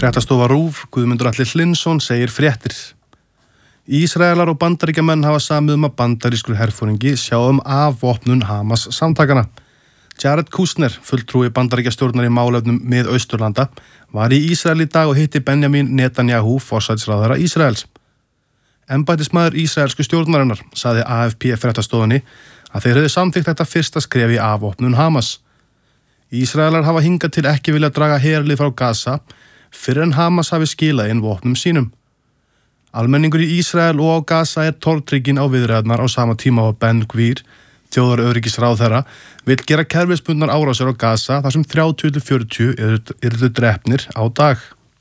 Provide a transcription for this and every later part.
Fréttastofa RÚV, Guðmundur Atli Hlynsson segir fréttir. Ísraelar og Bandaríkjamenn hafa samið að bandarískur herforingi sjá afvopnun Hamas samtakana. Jared Kushner, fulltrúi Bandaríkjastjórnar í málefnum Mið-Austurlanda, var í Ísrael í dag og hitti Benjamin Netanyahu, forsætisráðherra Ísraels. Embættismaður ísraelsku stjórnarinnar sagði AFP fréttastofunni að þeir hefðu samþykkt þetta fyrsta skref í afvopnun Hamas. Ísraelar hafa hingað til ekki vilja draga herlið frá Gaza fyrir en Hamas hafi skilað inn vopnum sínum. Almenningur í Ísrael og á Gaza tortrygginn á viðræðurnar á sama tíma og Ben Gvir, þjóðaröryggisráðherra, vill gera kerfisbundnar árásir á Gaza þar sem 30-40 yrðu drepnir á dag.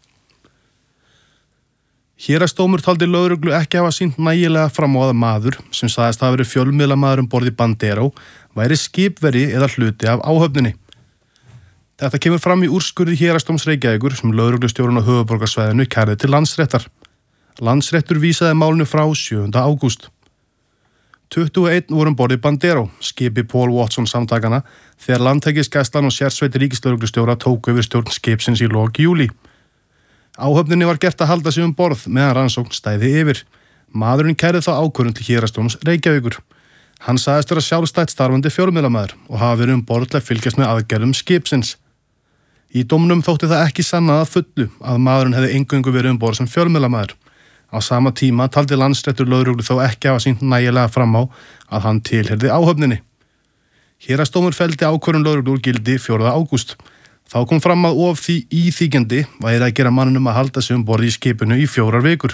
Héraðsdómur taldi lögreglu ekki hafa sýnt nægilega fram á að maður, sem sagðist hafa verið fjölmiðlamaður borð í Bandero, væri skipverji eða hluti af áhöfninni. Þetta kemur fram í úrskurði Héraðsdóms Reykjavíkur sem lögreglustjórinn á höfuðborgarsvæðinu kærði til Landsréttar. Landsréttur vísaði málinu frá 7. ágúst. 21 voru borð í Bandero, skipi Paul Watson samtakana, þegar landhelgisgæslan og sérsveitir ríkislögreglustjóra tóku yfir stjórn skipsins í lok júlí. Áhöfninni var gert að halda sig borð meðan rannsókn stæði yfir. Maðurinn kærði þá ákvörðun til Héraðsdóms Reykjavíkur. Hann sagðist vera sjálfstætt starfandi fjölmiðlamaður og hafa verið borð til að fylgjast með aðgerðum skipsins. Í dómnum þótti það ekki sannað að fullu að maðurinn hefði eingöngu verið borð sem fjölmiðlamaður. Á sama tíma taldi Landsréttur lögreglu þó ekki hafa sýnt nægilega fram á að hann tilheyrði áhöfninni. Héraðsdómur felldi ákvörðun lögreglu úr gildi 4. ágúst. Þá kom fram að of því íþykjandi væri að gera manninum að halda sig borð í skipinu í 4 vikur.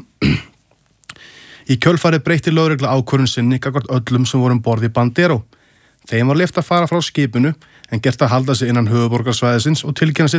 Í kjölfarið breytti lögregla ákvörðun sinni gagnvart öllum sem voru borð í Bandero. Þeim var leyft að fara frá skipinu en gert að halda sig innan höfuðborgarsvæðisins og tilkynna sig